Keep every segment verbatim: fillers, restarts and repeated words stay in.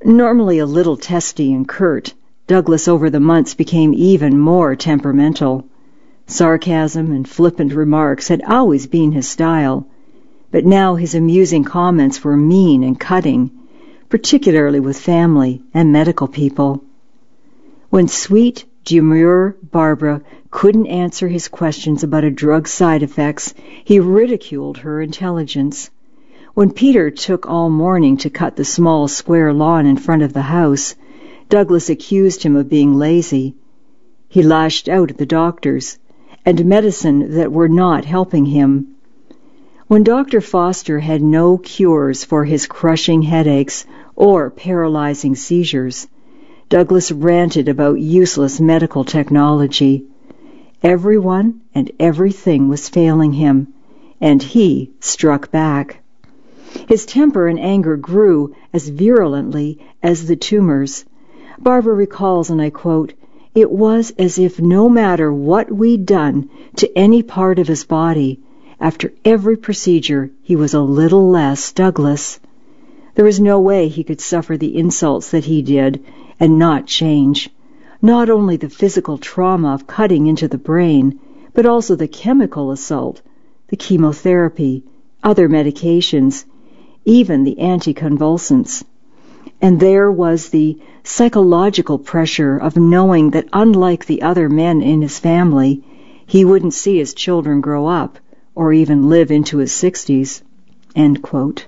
Normally a little testy and curt, Douglas over the months became even more temperamental. Sarcasm and flippant remarks had always been his style, but now his amusing comments were mean and cutting, particularly with family and medical people. When sweet, demure Barbara couldn't answer his questions about a drug's side effects, he ridiculed her intelligence. When Peter took all morning to cut the small square lawn in front of the house, Douglas accused him of being lazy. He lashed out at the doctors and medicine that were not helping him. When Doctor Foster had no cures for his crushing headaches or paralyzing seizures, Douglas ranted about useless medical technology. Everyone and everything was failing him, and he struck back. His temper and anger grew as virulently as the tumors. Barbara recalls, and I quote, "It was as if no matter what we'd done to any part of his body, after every procedure he was a little less Douglas. There was no way he could suffer the insults that he did and not change. Not only the physical trauma of cutting into the brain, but also the chemical assault, the chemotherapy, other medications, even the anticonvulsants. And there was the psychological pressure of knowing that unlike the other men in his family, he wouldn't see his children grow up or even live into his sixties." End quote.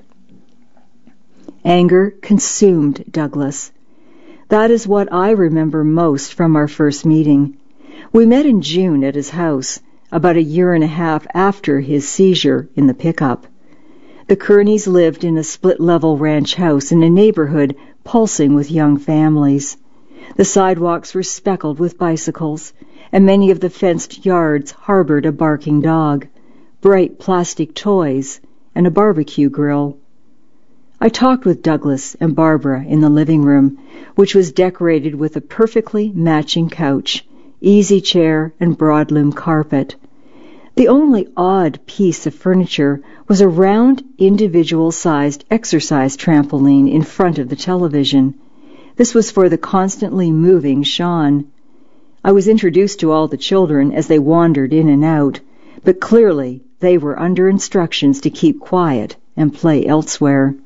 Anger consumed Douglas. That is what I remember most from our first meeting. We met in June at his house, about a year and a half after his seizure in the pickup. The Kearneys lived in a split-level ranch house in a neighborhood pulsing with young families. The sidewalks were speckled with bicycles, and many of the fenced yards harbored a barking dog, bright plastic toys, and a barbecue grill. I talked with Douglas and Barbara in the living room, which was decorated with a perfectly matching couch, easy chair, and broadloom carpet. The only odd piece of furniture was a round, individual-sized exercise trampoline in front of the television. This was for the constantly moving Sean. I was introduced to all the children as they wandered in and out, but clearly they were under instructions to keep quiet and play elsewhere.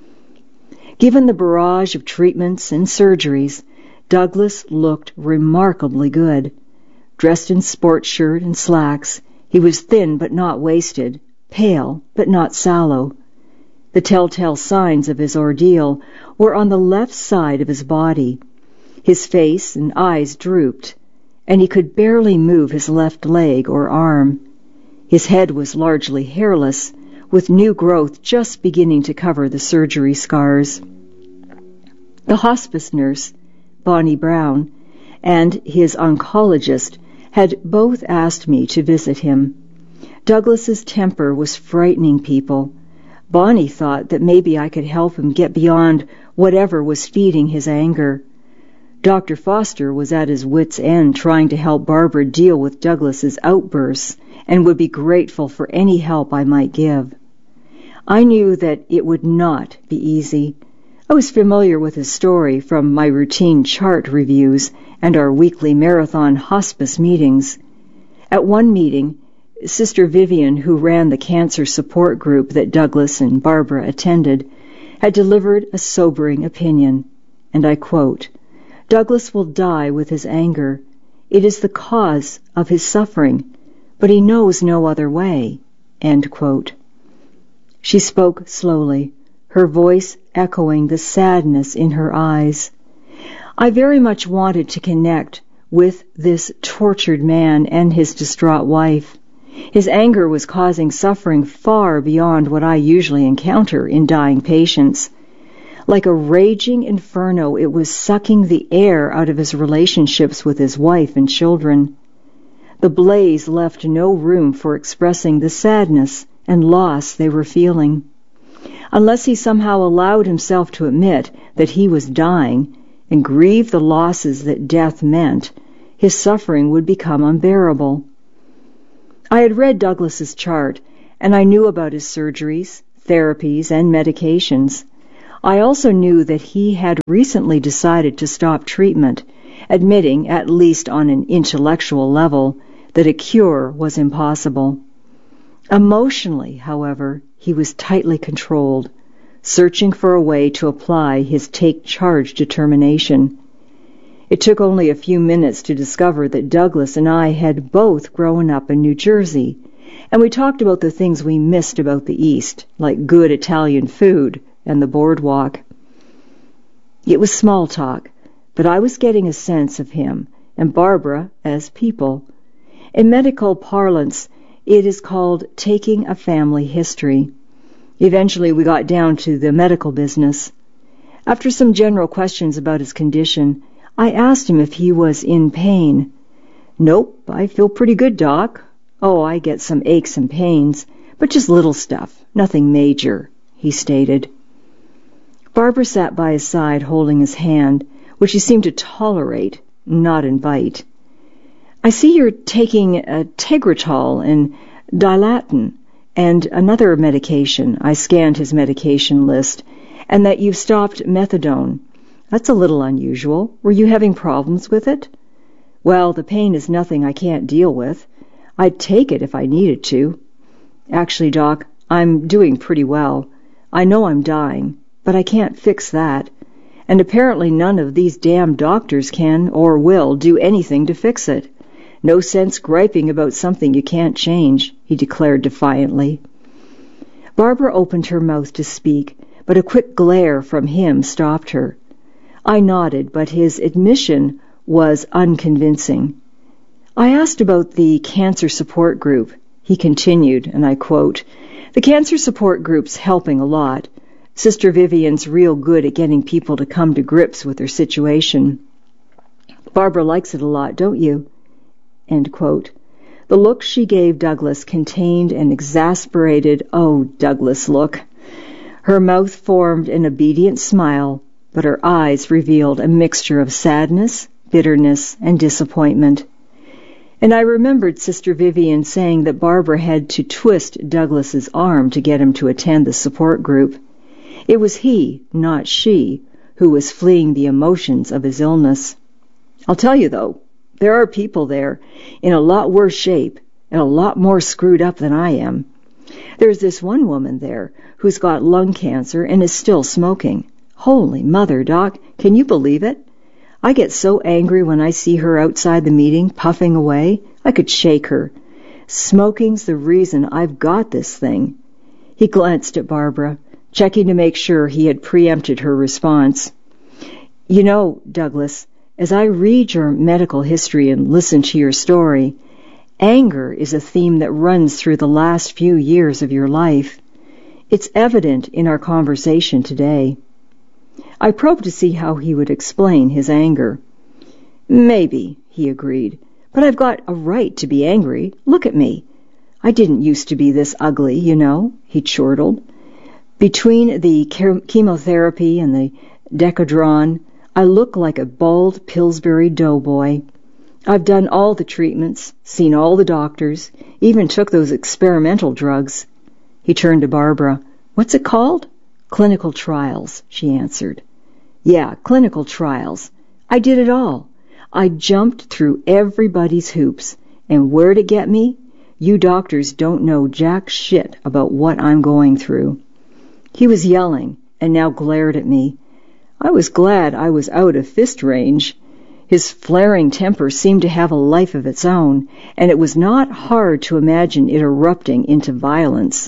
Given the barrage of treatments and surgeries, Douglas looked remarkably good. Dressed in sports shirt and slacks, he was thin but not wasted, pale but not sallow. The telltale signs of his ordeal were on the left side of his body. His face and eyes drooped, and he could barely move his left leg or arm. His head was largely hairless, with new growth just beginning to cover the surgery scars. The hospice nurse, Bonnie Brown, and his oncologist had both asked me to visit him. Douglas's temper was frightening people. Bonnie thought that maybe I could help him get beyond whatever was feeding his anger. Doctor Foster was at his wit's end trying to help Barbara deal with Douglas's outbursts and would be grateful for any help I might give. I knew that it would not be easy. I was familiar with his story from my routine chart reviews and our weekly marathon hospice meetings. At one meeting, Sister Vivian, who ran the cancer support group that Douglas and Barbara attended, had delivered a sobering opinion, and I quote, "Douglas will die with his anger. It is the cause of his suffering, but he knows no other way." End quote. She spoke slowly, her voice echoing the sadness in her eyes. I very much wanted to connect with this tortured man and his distraught wife. His anger was causing suffering far beyond what I usually encounter in dying patients. Like a raging inferno, it was sucking the air out of his relationships with his wife and children. The blaze left no room for expressing the sadness and loss they were feeling. Unless he somehow allowed himself to admit that he was dying and grieve the losses that death meant, his suffering would become unbearable. I had read Douglas's chart, and I knew about his surgeries, therapies, and medications. I also knew that he had recently decided to stop treatment, admitting, at least on an intellectual level, that a cure was impossible. Emotionally, however, he was tightly controlled, searching for a way to apply his take-charge determination. It took only a few minutes to discover that Douglas and I had both grown up in New Jersey, and we talked about the things we missed about the East, like good Italian food and the boardwalk. It was small talk, but I was getting a sense of him and Barbara as people. In medical parlance, it is called taking a family history. Eventually we got down to the medical business. After some general questions about his condition, I asked him if he was in pain. "Nope, I feel pretty good, Doc. Oh, I get some aches and pains, but just little stuff, nothing major," he stated. Barbara sat by his side holding his hand, which he seemed to tolerate, not invite. "I see you're taking a Tegretol and Dilaton and another medication." I scanned his medication list. "And that you've stopped methadone. That's a little unusual. Were you having problems with it?" "Well, the pain is nothing I can't deal with. I'd take it if I needed to. Actually, Doc, I'm doing pretty well. I know I'm dying, but I can't fix that. And apparently none of these damn doctors can or will do anything to fix it. No sense griping about something you can't change," he declared defiantly. Barbara opened her mouth to speak, but a quick glare from him stopped her. I nodded, but his admission was unconvincing. I asked about the cancer support group. He continued, and I quote, "The cancer support group's helping a lot. Sister Vivian's real good at getting people to come to grips with their situation. Barbara likes it a lot, don't you?" End quote. The look she gave Douglas contained an exasperated, "Oh, Douglas" look. Her mouth formed an obedient smile, but her eyes revealed a mixture of sadness, bitterness, and disappointment. And I remembered Sister Vivian saying that Barbara had to twist Douglas's arm to get him to attend the support group. It was he, not she, who was fleeing the emotions of his illness. I'll tell you, though, there are people there in a lot worse shape and a lot more screwed up than I am. There's this one woman there who's got lung cancer and is still smoking. Holy mother, Doc, can you believe it? I get so angry when I see her outside the meeting, puffing away. I could shake her. Smoking's the reason I've got this thing." He glanced at Barbara, checking to make sure he had preempted her response. "You know, Douglas, as I read your medical history and listen to your story, anger is a theme that runs through the last few years of your life. It's evident in our conversation today." I probed to see how he would explain his anger. "Maybe," he agreed, "but I've got a right to be angry. Look at me. I didn't used to be this ugly, you know," he chortled. "Between the chemotherapy and the Decadron, I look like a bald Pillsbury doughboy. I've done all the treatments, seen all the doctors, even took those experimental drugs." He turned to Barbara. "What's it called?" "Clinical trials," she answered. "Yeah, clinical trials. I did it all. I jumped through everybody's hoops. And where'd it get me? You doctors don't know jack shit about what I'm going through." He was yelling, and now glared at me. I was glad I was out of fist range. His flaring temper seemed to have a life of its own, and it was not hard to imagine it erupting into violence.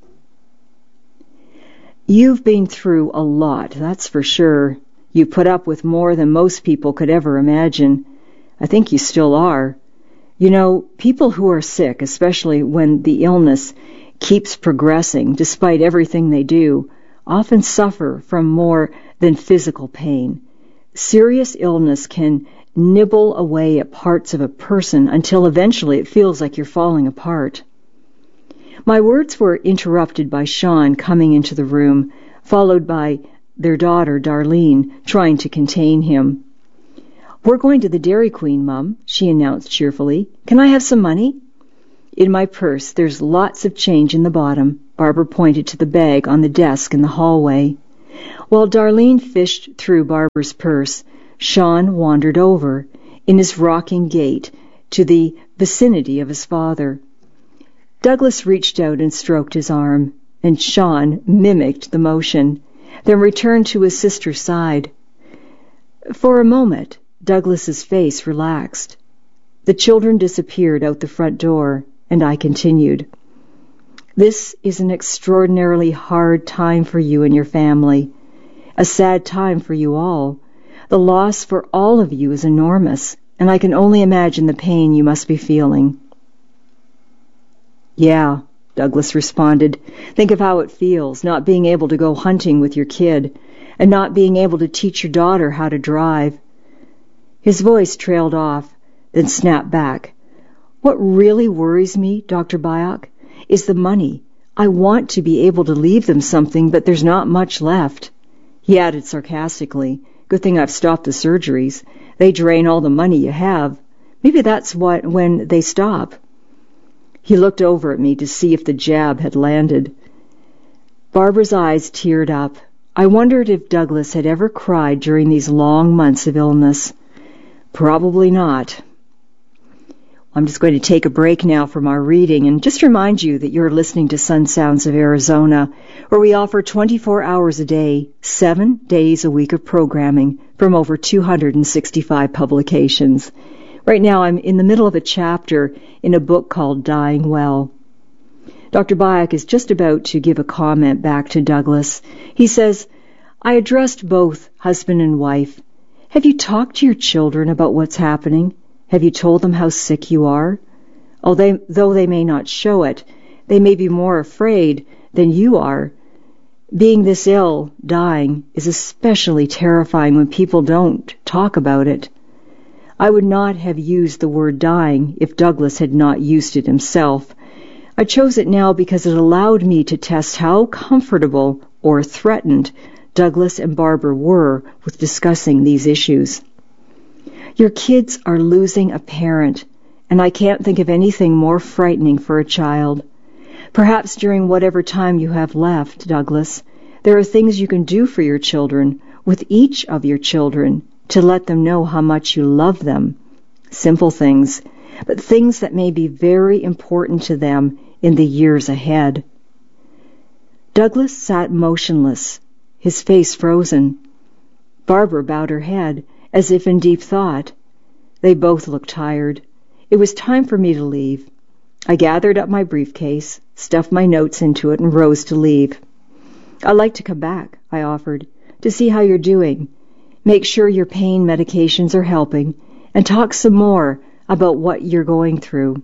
"You've been through a lot, that's for sure. You put up with more than most people could ever imagine. I think you still are. You know, people who are sick, especially when the illness keeps progressing despite everything they do, often suffer from more than physical pain. Serious illness can nibble away at parts of a person until eventually it feels like you're falling apart." My words were interrupted by Sean coming into the room, followed by their daughter, Darlene, trying to contain him. "We're going to the Dairy Queen, Mum," she announced cheerfully. "Can I have some money?" "In my purse, there's lots of change in the bottom." Barbara pointed to the bag on the desk in the hallway. While Darlene fished through Barbara's purse, Sean wandered over, in his rocking gait, to the vicinity of his father. Douglas reached out and stroked his arm, and Sean mimicked the motion, then returned to his sister's side. For a moment, Douglas's face relaxed. The children disappeared out the front door, and I continued. This is an extraordinarily hard time for you and your family, a sad time for you all. The loss for all of you is enormous, and I can only imagine the pain you must be feeling. Yeah, Douglas responded. Think of how it feels, not being able to go hunting with your kid, and not being able to teach your daughter how to drive. His voice trailed off, then snapped back. What really worries me, Doctor Byock, is the money. I want to be able to leave them something, but there's not much left. He added sarcastically, Good thing I've stopped the surgeries. They drain all the money you have. Maybe that's what when they stop. He looked over at me to see if the jab had landed. Barbara's eyes teared up. I wondered if Douglas had ever cried during these long months of illness. Probably not. I'm just going to take a break now from our reading and just remind you that you're listening to Sun Sounds of Arizona, where we offer twenty-four hours a day, seven days a week of programming from over two hundred sixty-five publications. Right now I'm in the middle of a chapter in a book called Dying Well. Doctor Byock is just about to give a comment back to Douglas. He says, I addressed both husband and wife. Have you talked to your children about what's happening? Have you told them how sick you are? Although though they may not show it, they may be more afraid than you are. Being this ill, dying, is especially terrifying when people don't talk about it. I would not have used the word dying if Douglas had not used it himself. I chose it now because it allowed me to test how comfortable or threatened Douglas and Barbara were with discussing these issues. Your kids are losing a parent, and I can't think of anything more frightening for a child. Perhaps during whatever time you have left, Douglas, there are things you can do for your children, with each of your children, to let them know how much you love them. Simple things, but things that may be very important to them in the years ahead. Douglas sat motionless, his face frozen. Barbara bowed her head, as if in deep thought. They both looked tired. It was time for me to leave. I gathered up my briefcase, stuffed my notes into it, and rose to leave. I'd like to come back, I offered, to see how you're doing. Make sure your pain medications are helping, and talk some more about what you're going through.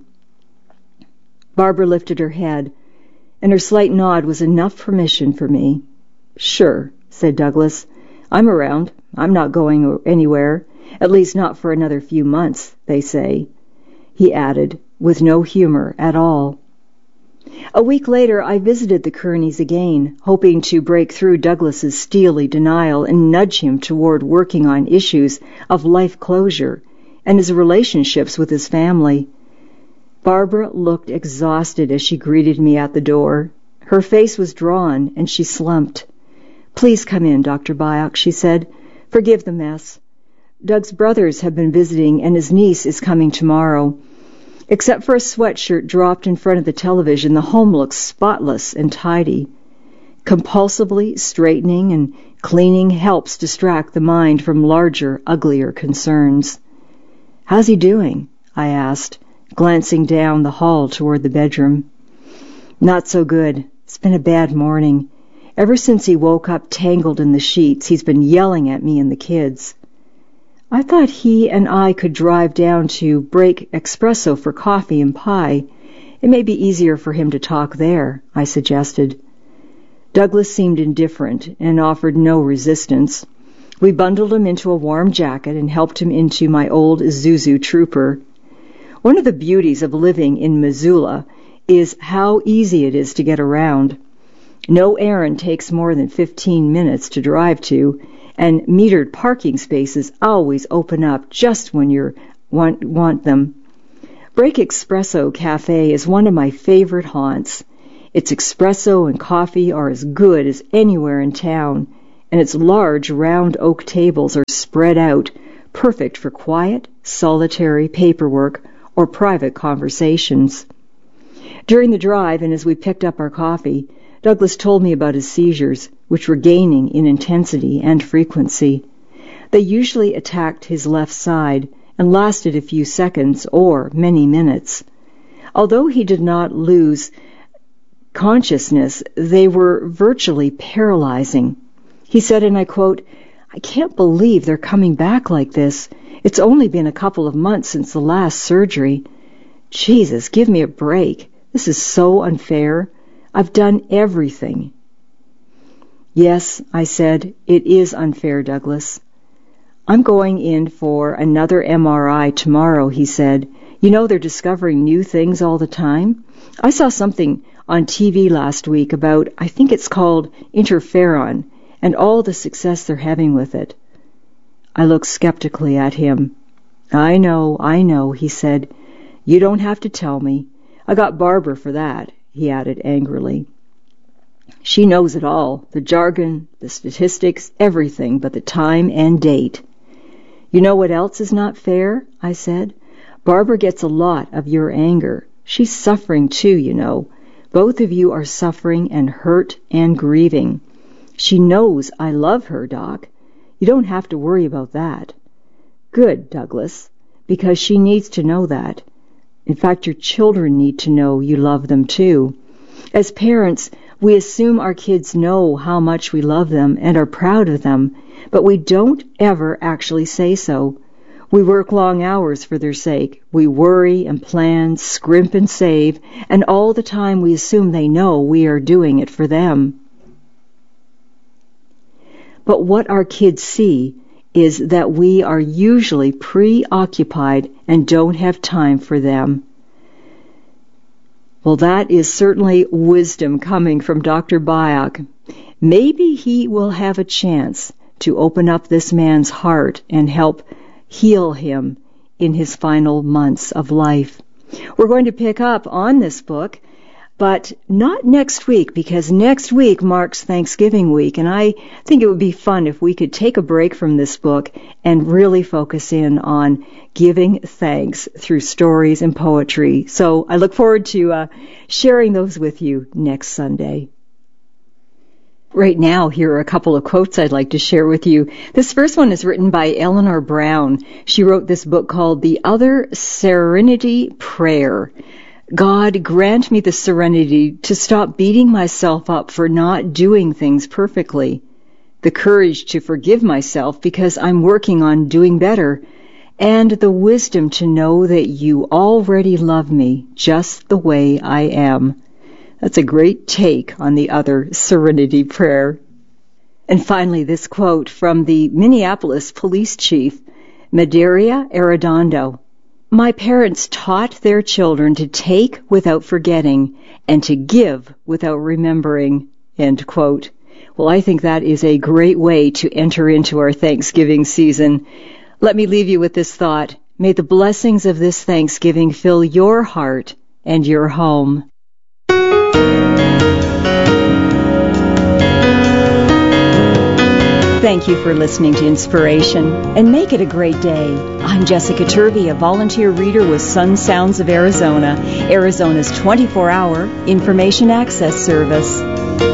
Barbara lifted her head, and her slight nod was enough permission for me. Sure, said Douglas. I'm around. I'm not going anywhere, at least not for another few months, they say, he added, with no humor at all. A week later, I visited the Kearneys again, hoping to break through Douglas's steely denial and nudge him toward working on issues of life closure and his relationships with his family. Barbara looked exhausted as she greeted me at the door. Her face was drawn, and she slumped. Please come in, Doctor Byock, she said. Forgive the mess. Doug's brothers have been visiting, and his niece is coming tomorrow. Except for a sweatshirt dropped in front of the television, the home looks spotless and tidy. Compulsively straightening and cleaning helps distract the mind from larger, uglier concerns. How's he doing? I asked, glancing down the hall toward the bedroom. Not so good. It's been a bad morning. Ever since he woke up tangled in the sheets, he's been yelling at me and the kids. I thought he and I could drive down to Break Espresso for coffee and pie. It may be easier for him to talk there, I suggested. Douglas seemed indifferent and offered no resistance. We bundled him into a warm jacket and helped him into my old Isuzu Trooper. One of the beauties of living in Missoula is how easy it is to get around. No errand takes more than fifteen minutes to drive to, and metered parking spaces always open up just when you want, want them. Break Espresso Cafe is one of my favorite haunts. Its espresso and coffee are as good as anywhere in town, and its large round oak tables are spread out, perfect for quiet, solitary paperwork or private conversations. During the drive, and as we picked up our coffee, Douglas told me about his seizures, which were gaining in intensity and frequency. They usually attacked his left side and lasted a few seconds or many minutes. Although he did not lose consciousness, they were virtually paralyzing. He said, and I quote, "I can't believe they're coming back like this. It's only been a couple of months since the last surgery. Jesus, give me a break. This is so unfair. I've done everything." "Yes," I said, "it is unfair, Douglas." "I'm going in for another M R I tomorrow," he said. "You know they're discovering new things all the time. I saw something on T V last week about, I think it's called interferon, and all the success they're having with it." I looked skeptically at him. "I know, I know," he said. "You don't have to tell me. I got Barbara for that," he added angrily. "She knows it all, the jargon, the statistics, everything but the time and date." "You know what else is not fair?" I said. "Barbara gets a lot of your anger. She's suffering too, you know. Both of you are suffering and hurt and grieving. She knows I love her, Doc. You don't have to worry about that." "Good, Douglas, because she needs to know that. In fact, your children need to know you love them too. As parents, we assume our kids know how much we love them and are proud of them, but we don't ever actually say so. We work long hours for their sake. We worry and plan, scrimp and save, and all the time we assume they know we are doing it for them. But what our kids see is that we are usually preoccupied and don't have time for them. Well, that is certainly wisdom coming from Doctor Byock. Maybe he will have a chance to open up this man's heart and help heal him in his final months of life. We're going to pick up on this book, but not next week, because next week marks Thanksgiving week, and I think it would be fun if we could take a break from this book and really focus in on giving thanks through stories and poetry. So I look forward to uh, sharing those with you next Sunday. Right now, here are a couple of quotes I'd like to share with you. This first one is written by Eleanor Brown. She wrote this book called The Other Serenity Prayer. God, grant me the serenity to stop beating myself up for not doing things perfectly, the courage to forgive myself because I'm working on doing better, and the wisdom to know that you already love me just the way I am. That's a great take on the other serenity prayer. And finally, this quote from the Minneapolis police chief, Medaria Arredondo. My parents taught their children to take without forgetting and to give without remembering, end quote. Well, I think that is a great way to enter into our Thanksgiving season. Let me leave you with this thought. May the blessings of this Thanksgiving fill your heart and your home. Thank you for listening to Inspiration, and make it a great day. I'm Jessica Turvey, a volunteer reader with Sun Sounds of Arizona, Arizona's twenty-four hour information access service.